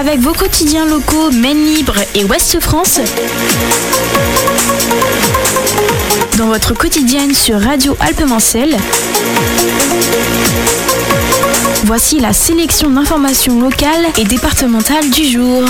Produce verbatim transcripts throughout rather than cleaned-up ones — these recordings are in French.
Avec vos quotidiens locaux Maine Libre et Ouest France, dans votre quotidienne sur Radio Alpes-Mancelles, voici la sélection d'informations locales et départementales du jour.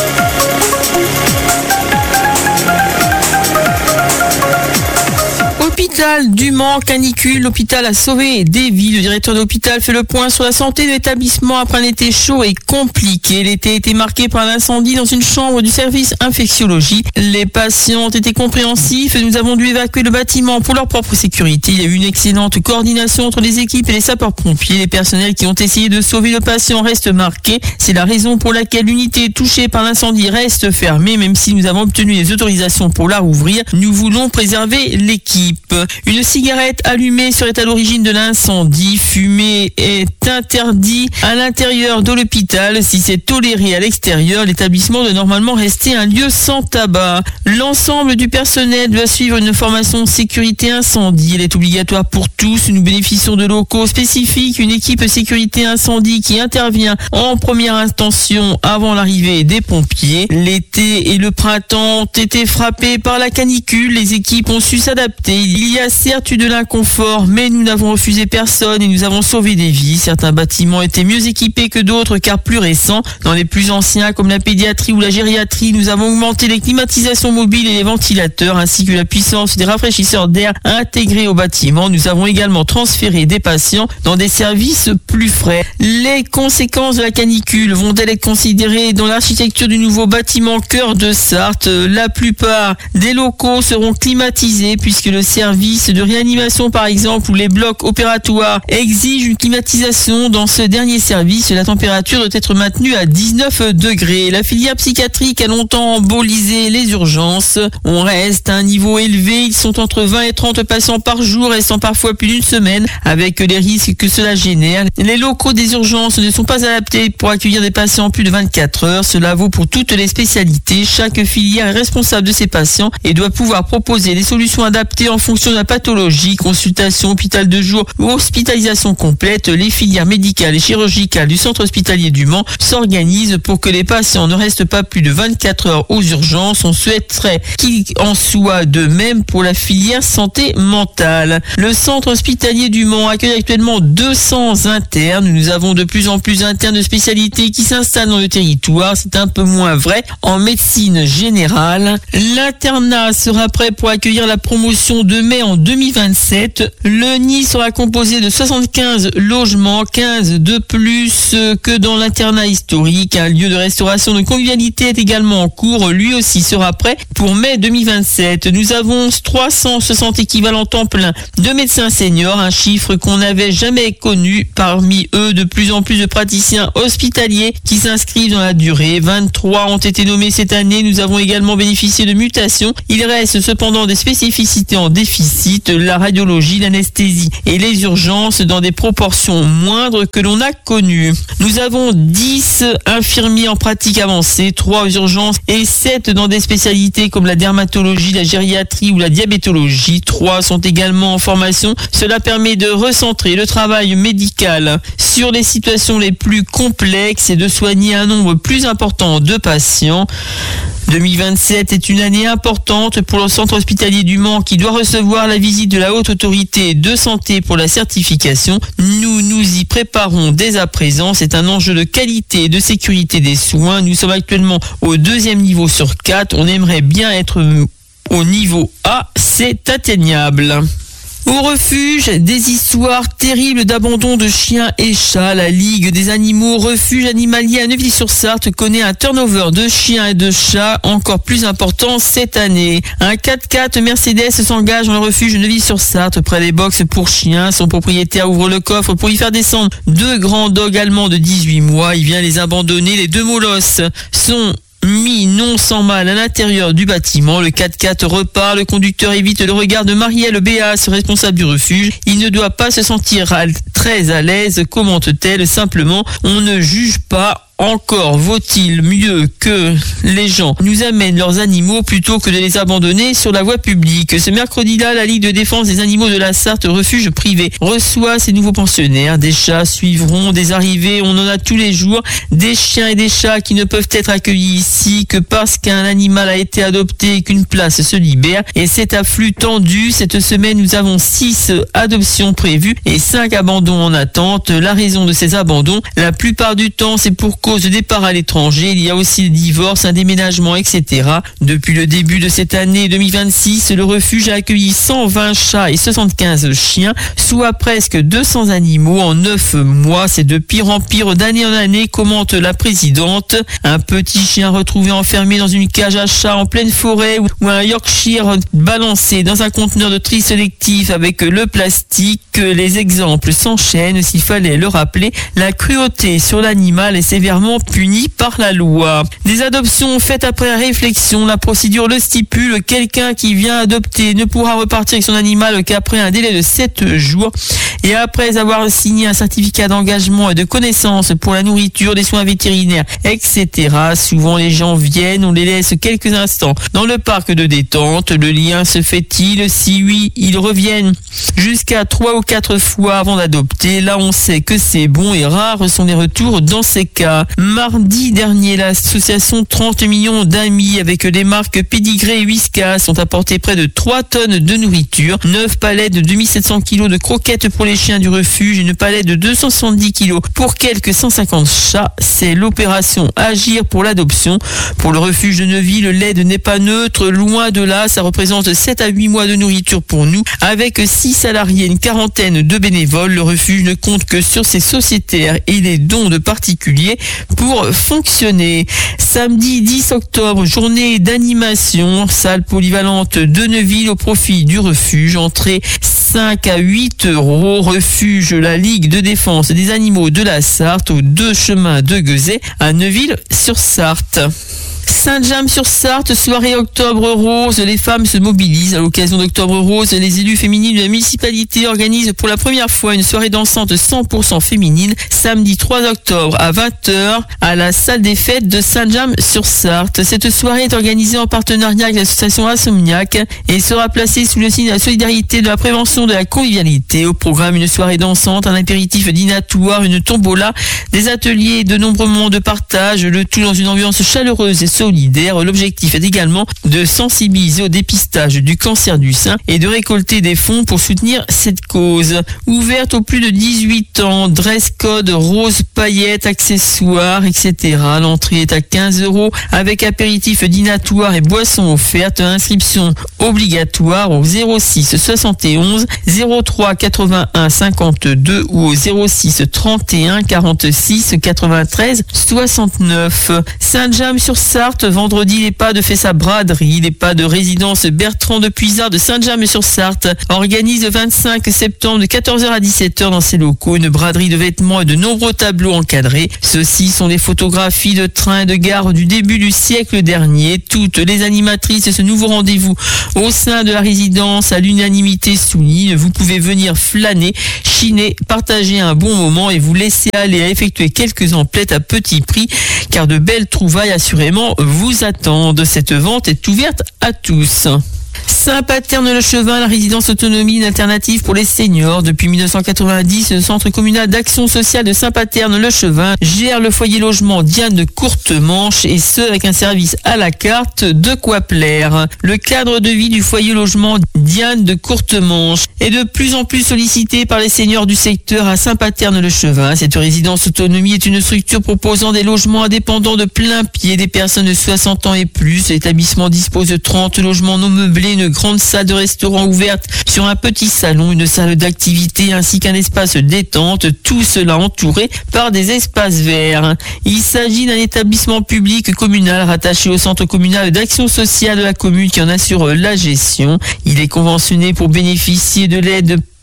Hôpital du Mans, canicule, l'hôpital a sauvé des vies. Le directeur de l'hôpital fait le point sur la santé de l'établissement après un été chaud et compliqué. L'été a été marqué par l'incendie dans une chambre du service infectiologie. Les patients ont été compréhensifs et nous avons dû évacuer le bâtiment pour leur propre sécurité. Il y a eu une excellente coordination entre les équipes et les sapeurs-pompiers. Les personnels qui ont essayé de sauver le patient restent marqués. C'est la raison pour laquelle l'unité touchée par l'incendie reste fermée, même si nous avons obtenu les autorisations pour la rouvrir. Nous voulons préserver l'équipe. Une cigarette allumée serait à l'origine de l'incendie. Fumer est interdit à l'intérieur de l'hôpital. Si c'est toléré à l'extérieur, l'établissement doit normalement rester un lieu sans tabac. L'ensemble du personnel doit suivre une formation sécurité incendie. Elle est obligatoire pour tous. Nous bénéficions de locaux spécifiques. Une équipe sécurité incendie qui intervient en première intention avant l'arrivée des pompiers. L'été et le printemps ont été frappés par la canicule. Les équipes ont su s'adapter. Il y a certes eu de l'inconfort, mais nous n'avons refusé personne et nous avons sauvé des vies. Certains bâtiments étaient mieux équipés que d'autres car plus récents. Dans les plus anciens, comme la pédiatrie ou la gériatrie, nous avons augmenté les climatisations mobiles et les ventilateurs, ainsi que la puissance des rafraîchisseurs d'air intégrés au bâtiment. Nous avons également transféré des patients dans des services plus frais. Les conséquences de la canicule vont-elles être considérées dans l'architecture du nouveau bâtiment Cœur de Sarthe? La plupart des locaux seront climatisés puisque le service de réanimation par exemple ou les blocs opératoires exigent une climatisation. Dans ce dernier service, la température doit être maintenue à dix-neuf degrés. La filière psychiatrique a longtemps embolisé les urgences. On reste à un niveau élevé. Ils sont entre vingt et trente patients par jour, restant parfois plus d'une semaine avec les risques que cela génère. Les locaux des urgences ne sont pas adaptés pour accueillir des patients plus de vingt-quatre heures. Cela vaut pour toutes les spécialités. Chaque filière est responsable de ses patients et doit pouvoir proposer des solutions adaptées en fonction de la pathologie, consultation, hôpital de jour ou hospitalisation complète. Les filières médicales et chirurgicales du centre hospitalier du Mans s'organisent pour que les patients ne restent pas plus de vingt-quatre heures aux urgences. On souhaiterait qu'il en soit de même pour la filière santé mentale. Le centre hospitalier du Mans accueille actuellement deux cents internes. Nous avons de plus en plus d'internes de spécialités qui s'installent dans le territoire. C'est un peu moins vrai en médecine générale. L'internat sera prêt pour accueillir la promotion de mai en deux mille vingt-sept. Le nid sera composé de soixante-quinze logements, quinze de plus que dans l'internat historique. Un lieu de restauration de convivialité est également en cours. Lui aussi sera prêt pour mai deux mille vingt-sept. Nous avons trois cent soixante équivalents temps plein de médecins seniors, un chiffre qu'on n'avait jamais connu. Parmi eux, de plus en plus de praticiens hospitaliers qui s'inscrivent dans la durée. vingt-trois ont été nommés cette année. Nous avons également bénéficié de mutations. Il reste cependant des spécificités en déficit, la radiologie, l'anesthésie et les urgences dans des proportions moindres que l'on a connues. Nous avons dix infirmiers en pratique avancée, trois aux urgences et sept dans des spécialités comme la dermatologie, la gériatrie ou la diabétologie. trois sont également en formation. Cela permet de recentrer le travail médical sur les situations les plus complexes et de soigner un nombre plus important de patients. deux mille vingt-sept est une année importante pour le centre hospitalier du Mans qui doit recevoir la visite de la Haute Autorité de Santé pour la certification. Nous nous y préparons dès à présent. C'est un enjeu de qualité et de sécurité des soins. Nous sommes actuellement au deuxième niveau sur quatre. On aimerait bien être au niveau A. C'est atteignable. Au refuge, des histoires terribles d'abandon de chiens et chats. La Ligue des animaux refuge animalier à Neuville-sur-Sarthe connaît un turnover de chiens et de chats encore plus important cette année. Un quatre-quatre Mercedes s'engage dans le refuge de Neuville-sur-Sarthe près des box pour chiens. Son propriétaire ouvre le coffre pour y faire descendre deux grands dogs allemands de dix-huit mois. Il vient les abandonner. Les deux molosses sont mis non sans mal à l'intérieur du bâtiment. Le quatre-quatre repart. Le conducteur évite le regard de Marielle Béas, responsable du refuge. Il ne doit pas se sentir très à l'aise, commente-t-elle. Simplement, on ne juge pas. Encore vaut-il mieux que les gens nous amènent leurs animaux plutôt que de les abandonner sur la voie publique. Ce mercredi-là, la Ligue de défense des animaux de la Sarthe, refuge privé, reçoit ses nouveaux pensionnaires. Des chats suivront, des arrivées, on en a tous les jours. Des chiens et des chats qui ne peuvent être accueillis ici que parce qu'un animal a été adopté et qu'une place se libère. Et cet afflux tendu, cette semaine, nous avons six adoptions prévues et cinq abandons en attente. La raison de ces abandons, la plupart du temps, c'est pour cause de départ à l'étranger. Il y a aussi des divorces, un déménagement, et cetera. Depuis le début de cette année deux mille vingt-six, le refuge a accueilli cent vingt chats et soixante-quinze chiens, soit presque deux cents animaux en neuf mois. C'est de pire en pire d'année en année, commente la présidente. Un petit chien retrouvé enfermé dans une cage à chats en pleine forêt ou un Yorkshire balancé dans un conteneur de tri sélectif avec le plastique. Les exemples s'enchaînent. S'il fallait le rappeler, la cruauté sur l'animal est sévèrement punie par la loi. Des adoptions faites après réflexion, la procédure le stipule. Quelqu'un qui vient adopter ne pourra repartir avec son animal qu'après un délai de sept jours et après avoir signé un certificat d'engagement et de connaissance pour la nourriture, des soins vétérinaires, et cetera. Souvent les gens viennent, on les laisse quelques instants dans le parc de détente. Le lien se fait-il? Si oui, ils reviennent jusqu'à trois ou quatre fois avant d'adopter. Là, on sait que c'est bon et rares sont les retours dans ces cas. Mardi dernier, l'association trente millions d'amis avec les marques Pédigré et Whiskas ont apporté près de trois tonnes de nourriture, neuf palettes de deux mille sept cents kilos de croquettes pour les chiens du refuge, une palette de deux cent soixante-dix kilos pour quelques cent cinquante chats. C'est l'opération Agir pour l'adoption. Pour le refuge de Neuville, l'aide n'est pas neutre, loin de là, ça représente sept à huit mois de nourriture pour nous. Avec six salariés, une quarantaine de bénévoles, le refuge ne compte que sur ses sociétaires et les dons de particuliers pour fonctionner. Samedi dix octobre, journée d'animation, salle polyvalente de Neuville au profit du refuge, entrée cinq à huit euros, refuge la Ligue de défense des animaux de la Sarthe, aux deux chemins de Guezet à Neuville-sur-Sarthe. Saint-James-sur-Sarthe, soirée Octobre Rose, les femmes se mobilisent. À l'occasion d'Octobre Rose, les élus féminines de la municipalité organisent pour la première fois une soirée dansante cent pour cent féminine, samedi trois octobre à vingt heures à la salle des fêtes de Saint-James-sur-Sarthe. Cette soirée est organisée en partenariat avec l'association Insomniac et sera placée sous le signe de la solidarité, de la prévention, de la convivialité. Au programme, une soirée dansante, un apéritif dînatoire, une tombola, des ateliers, de nombreux moments de partage, le tout dans une ambiance chaleureuse et solidaire. L'objectif est également de sensibiliser au dépistage du cancer du sein et de récolter des fonds pour soutenir cette cause. Ouverte aux plus de dix-huit ans, dress code rose, paillettes, accessoires, et cetera. L'entrée est à quinze euros avec apéritif dînatoire et boissons offertes. Inscription obligatoire au zéro six soixante et onze zéro trois quatre-vingt-un cinquante-deux ou au zéro six trente et un quarante-six quatre-vingt-treize soixante-neuf. Saint-James-sur-Sarthe, vendredi, l'EHPAD fait sa braderie. L'EHPAD de résidence Bertrand de Puisard de Saint-James-sur-Sarthe organise le vingt-cinq septembre de quatorze heures à dix-sept heures dans ses locaux une braderie de vêtements et de nombreux tableaux encadrés. Ceux-ci sont des photographies de trains et de gares du début du siècle dernier. Toutes les animatrices de ce nouveau rendez-vous au sein de la résidence à l'unanimité soulignent. Vous pouvez venir flâner, chiner, partager un bon moment et vous laisser aller à effectuer quelques emplettes à petit prix, car de belles trouvailles assurément vous attendent. Cette vente est ouverte à tous. Saint-Paterne-le-Chevin, la résidence autonomie, une alternative pour les seniors. Depuis mille neuf cent quatre-vingt-dix, le centre communal d'action sociale de Saint-Paterne-le-Chevin gère le foyer logement Diane de Courtemanche, et ce avec un service à la carte, de quoi plaire. Le cadre de vie du foyer logement Diane de Courtemanche est de plus en plus sollicité par les seniors du secteur à Saint-Paterne-le-Chevin. Cette résidence autonomie est une structure proposant des logements indépendants de plein pied des personnes de soixante ans et plus. L'établissement dispose de trente logements non meublés, une grande salle de restaurant ouverte sur un petit salon, une salle d'activité ainsi qu'un espace détente, tout cela entouré par des espaces verts. Il s'agit d'un établissement public communal rattaché au centre communal d'action sociale de la commune qui en assure la gestion. Il est conventionné pour bénéficier de l'aide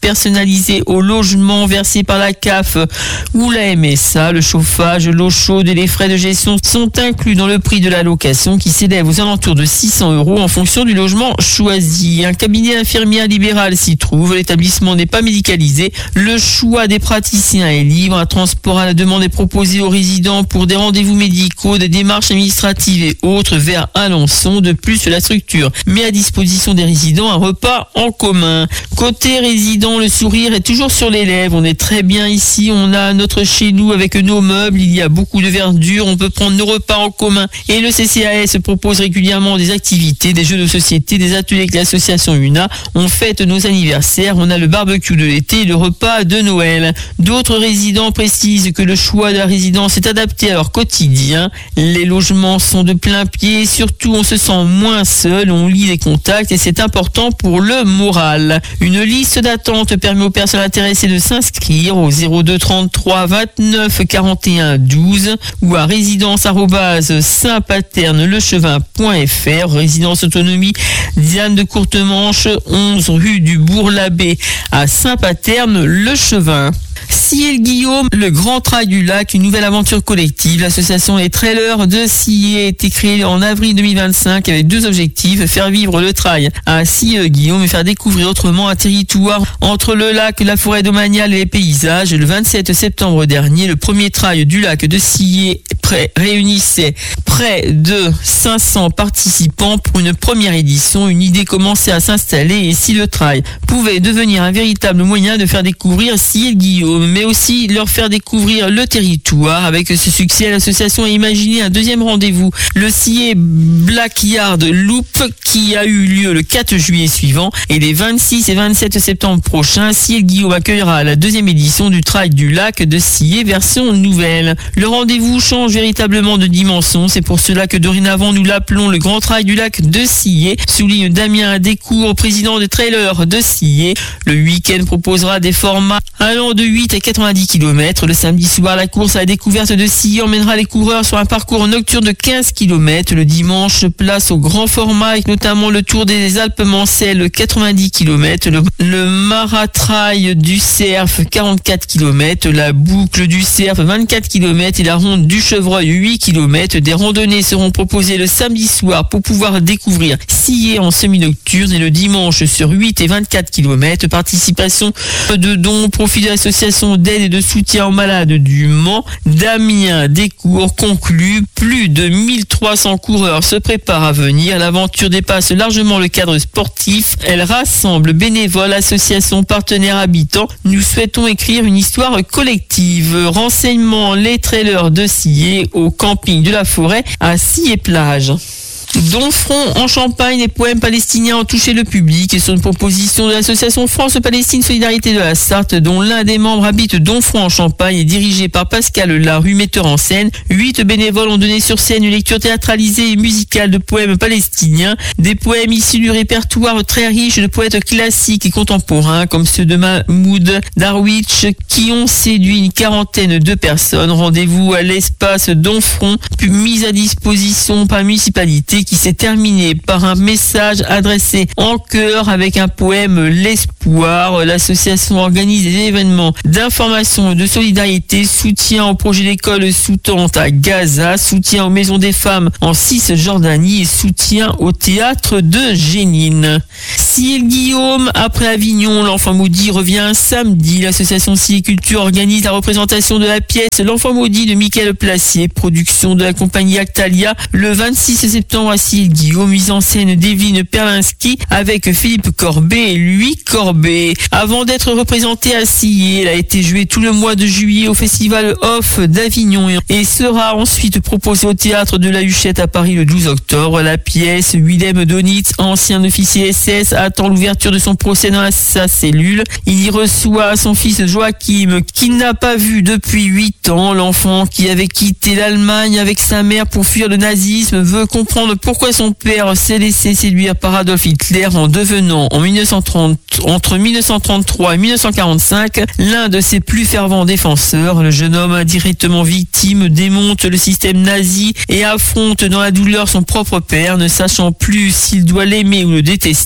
personnalisé au logement versé par la C A F ou la M S A. Le chauffage, l'eau chaude et les frais de gestion sont inclus dans le prix de la location qui s'élève aux alentours de six cents euros en fonction du logement choisi. Un cabinet infirmière libéral s'y trouve. L'établissement n'est pas médicalisé. Le choix des praticiens est libre. Un transport à la demande est proposé aux résidents pour des rendez-vous médicaux, des démarches administratives et autres vers Alençon. De plus, la structure met à disposition des résidents un repas en commun. Côté résident, le sourire est toujours sur les lèvres. On est très bien ici. On a notre chez nous avec nos meubles. Il y a beaucoup de verdure. On peut prendre nos repas en commun. Et le C C A S propose régulièrement des activités, des jeux de société, des ateliers avec l'association U N A. On fête nos anniversaires. On a le barbecue de l'été et le repas de Noël. D'autres résidents précisent que le choix de la résidence est adapté à leur quotidien. Les logements sont de plein pied et surtout on se sent moins seul. On lie les contacts et c'est important pour le moral. Une liste d'attente permet aux personnes intéressées de s'inscrire au zéro deux trente-trois vingt-neuf quarante et un douze ou à résidence arobase saint paterne lechevin point f r. Résidence autonomie Diane de Courtemanche, onze rue du Bourg-l'Abbé à Saint-Paterne-le-Chevin. Sillé Guillaume, le Grand Trail du Lac, une nouvelle aventure collective. L'association Les Trailers de Sillé a été créée en avril deux mille vingt-cinq avec deux objectifs: faire vivre le trail à Sillé Guillaume et faire découvrir autrement un territoire entre le lac, la forêt domaniale et les paysages. Le vingt-sept septembre dernier, le premier trail du lac de Sillé réunissait près de cinq cents participants pour une première édition. Une idée commençait à s'installer et si le trail pouvait devenir un véritable moyen de faire découvrir Sillé Guillaume, mais aussi leur faire découvrir le territoire. Avec ce succès, l'association a imaginé un deuxième rendez-vous, le Sillé Blackyard Loop, qui a eu lieu le quatre juillet suivant, et les vingt-six et vingt-sept septembre prochains, Sillé Guillaume accueillera la deuxième édition du Trail du Lac de Sillé version nouvelle. Le rendez-vous change véritablement de dimension, c'est pour cela que dorénavant nous l'appelons le Grand Trail du Lac de Sillé, souligne Damien Descours, président des trailers de Sillé. Le week-end proposera des formats allant de huit à quatre-vingt-dix kilomètres. Le samedi soir, la course à la découverte de Sillé emmènera les coureurs sur un parcours nocturne de quinze kilomètres. Le dimanche, place au grand format avec notamment le Tour des Alpes-Mancelles, quatre-vingt-dix kilomètres, le, le Maratrail du Cerf, quarante-quatre kilomètres, la boucle du Cerf, vingt-quatre kilomètres et la ronde du Chevreuil, huit kilomètres. Des randonnées seront proposées le samedi soir pour pouvoir découvrir Sillé en semi-nocturne et le dimanche sur huit et vingt-quatre kilomètres. Participation de dons, profit de l'association d'aide et de soutien aux malades du Mans. Damien Descours conclut: plus de mille trois cents coureurs se préparent à venir. L'aventure dépasse largement le cadre sportif. Elle rassemble bénévoles, associations, partenaires, habitants. Nous souhaitons écrire une histoire collective. Renseignements: les trailers de Sillé au camping de la Forêt à Sillé-Plage. Donfront en Champagne, les poèmes palestiniens ont touché le public et sur une proposition de l'association France-Palestine Solidarité de la Sarthe, dont l'un des membres habite Donfront en Champagne et dirigé par Pascal Larue, metteur en scène. Huit bénévoles ont donné sur scène une lecture théâtralisée et musicale de poèmes palestiniens, des poèmes issus du répertoire très riche de poètes classiques et contemporains comme ceux de Mahmoud Darwich qui ont séduit une quarantaine de personnes. Rendez-vous à l'espace Donfront, puis mise à disposition par la municipalité, qui s'est terminé par un message adressé en chœur avec un poème, l'espoir. L'association organise des événements d'information et de solidarité, soutien au projet d'école sous-tente à Gaza, soutien aux maisons des femmes en Cisjordanie et soutien au théâtre de Génine. Sillé Guillaume, après Avignon, l'Enfant Maudit revient samedi. L'association Sillé Culture organise la représentation de la pièce L'Enfant Maudit de Michael Placier, production de la compagnie Actalia, le vingt-six septembre à Sillé Guillaume, mise en scène d'Evelyne Perlinski avec Philippe Corbet et Louis Corbet. Avant d'être représentée à Sillé, elle a été jouée tout le mois de juillet au Festival Off d'Avignon et sera ensuite proposée au Théâtre de la Huchette à Paris le douze octobre. La pièce, Willem Donitz, ancien officier S S, attend l'ouverture de son procès dans sa cellule. Il y reçoit son fils Joachim, qu'il n'a pas vu depuis huit ans. L'enfant qui avait quitté l'Allemagne avec sa mère pour fuir le nazisme veut comprendre pourquoi son père s'est laissé séduire par Adolf Hitler en devenant en mille neuf cent trente, entre mille neuf cent trente-trois et mille neuf cent quarante-cinq l'un de ses plus fervents défenseurs. Le jeune homme, indirectement victime, démonte le système nazi et affronte dans la douleur son propre père, ne sachant plus s'il doit l'aimer ou le détester.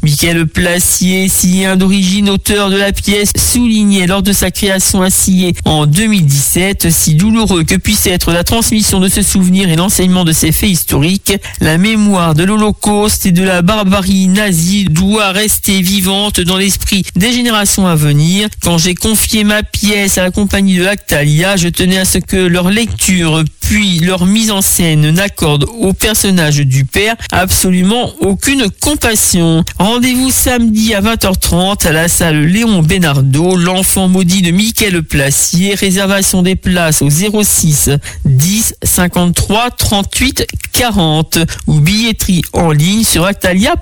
Michael Placier, sicilien d'origine, auteur de la pièce, soulignait lors de sa création à Sillé en deux mille dix-sept, si douloureux que puisse être la transmission de ce souvenir et l'enseignement de ces faits historiques, la mémoire de l'Holocauste et de la barbarie nazie doit rester vivante dans l'esprit des générations à venir. Quand j'ai confié ma pièce à la compagnie de Lactalia, je tenais à ce que leur lecture puis leur mise en scène n'accorde au personnage du père absolument aucune compassion. Rendez-vous samedi à vingt heures trente à la salle Léon Benardo, l'enfant maudit de Michael Placier. Réservation des places au zéro six dix cinquante-trois trente-huit quarante ou billetterie en ligne sur actalia.